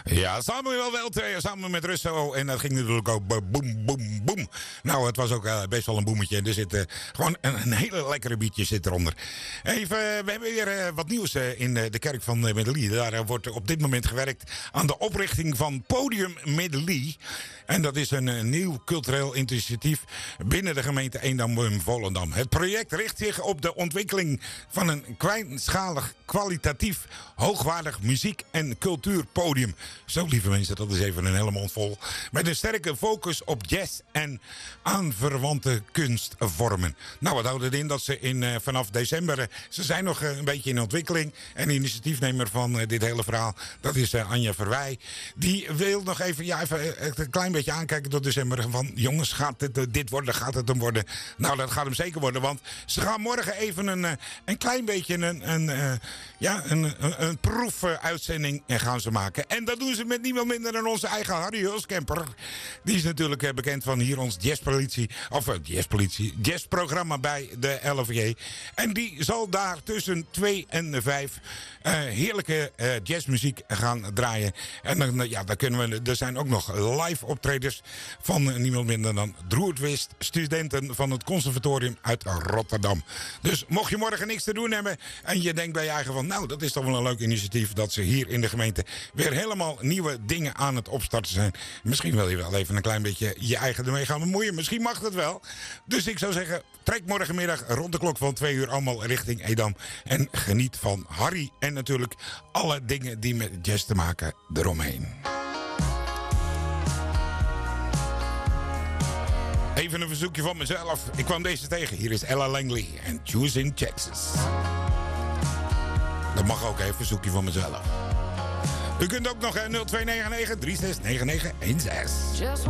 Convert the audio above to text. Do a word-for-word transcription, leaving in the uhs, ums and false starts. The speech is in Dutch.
Ja, Samuel Welter, samen met Russo. En dat ging natuurlijk ook boem, boem, boem. Nou, het was ook uh, best wel een boemetje. Er zit uh, gewoon een, een hele lekkere beatje zit eronder. Even, uh, we hebben weer uh, wat nieuws uh, in uh, de kerk van uh, Middelie. Daar uh, wordt op dit moment gewerkt aan de oprichting van Podium Middelie. En dat is een uh, nieuw cultureel initiatief binnen de gemeente Eendam-Volendam. Het project richt zich op de ontwikkeling van een kleinschalig, kwalitatief, hoogwaardig muziek- en cultuurpodium. Zo, lieve mensen, dat is even een hele mond vol. Met een sterke focus op jazz en aanverwante kunstvormen. Nou, wat houdt het in dat ze in, uh, vanaf december... Uh, ze zijn nog uh, een beetje in ontwikkeling. En de initiatiefnemer van uh, dit hele verhaal, dat is uh, Anja Verwij. Die wil nog even, ja, even uh, een klein beetje aankijken tot december. Van, jongens, gaat het uh, dit worden? Gaat het hem worden? Nou, dat gaat hem zeker worden. Want ze gaan morgen even een, uh, een klein beetje een, een, uh, ja, een, een, een proefuitzending uh, gaan ze maken. En dat doen ze met niemand minder dan onze eigen Harry Hulskemper. Die is natuurlijk uh, bekend van hier ons jazzpolitie. Of uh, jazzpolitie. Jazzprogramma bij de L V J. En die zal daar tussen twee en vijf uh, heerlijke uh, jazzmuziek gaan draaien. En dan, uh, ja, daar kunnen we, er zijn ook nog live optredens van uh, niemand minder dan Droertwist, studenten van het conservatorium uit Rotterdam. Dus mocht je morgen niks te doen hebben en je denkt bij je eigen van, nou, dat is toch wel een leuk initiatief dat ze hier in de gemeente weer helemaal nieuwe dingen aan het opstarten zijn. Misschien wil je wel even een klein beetje je eigen ermee gaan bemoeien. Misschien mag dat wel. Dus ik zou zeggen, trek morgenmiddag rond de klok van twee uur allemaal richting Edam. En geniet van Harry en natuurlijk alle dingen die met jazz te maken eromheen. Even een verzoekje van mezelf. Ik kwam deze tegen. Hier is Ella Langley en Choosing Texas. Dat mag ook even, een verzoekje van mezelf. U kunt ook nog nul twee negen negen drie zes negen negen een zes.